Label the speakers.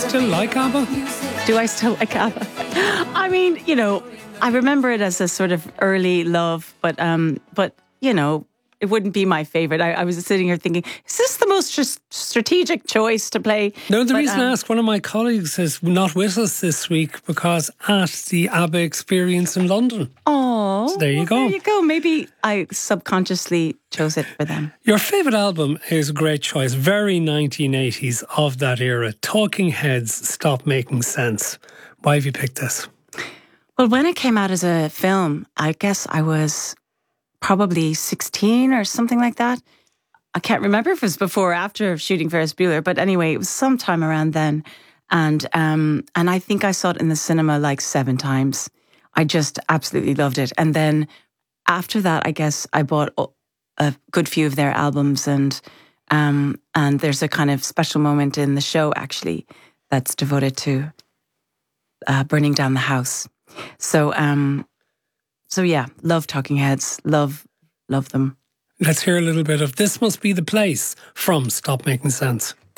Speaker 1: still like ABBA?
Speaker 2: Do I still like ABBA? I mean, I remember it as a sort of early love, but it wouldn't be my favourite. I was sitting here thinking, is this the most strategic choice to play?
Speaker 1: No, the reason I ask, one of my colleagues is not with us this week because at the ABBA Experience in London.
Speaker 2: Oh,
Speaker 1: so there you go.
Speaker 2: There you go. Maybe I subconsciously chose it for them.
Speaker 1: Your favourite album is a great choice, very 1980s of that era. Talking Heads, Stop Making Sense. Why have you picked this?
Speaker 2: Well, when it came out as a film, I guess I was probably 16 or something like that. I can't remember if it was before or after shooting Ferris Bueller, but anyway, it was sometime around then. And I think I saw it in the cinema like 7 times. I just absolutely loved it. And then after that, I guess I bought a good few of their albums, and there's a kind of special moment in the show actually that's devoted to burning down the house. So yeah, love Talking Heads, love them.
Speaker 1: Let's hear a little bit of This Must Be the Place from Stop Making Sense.